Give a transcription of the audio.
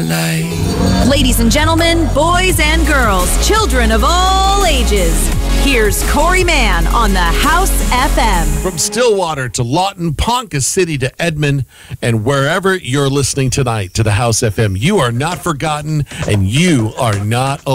Ladies and gentlemen, boys and girls, children of all ages, here's Corey Mann on the House FM. From Stillwater to Lawton, Ponca City to Edmond, and wherever you're listening tonight to the House FM, you are not forgotten and you are not alone.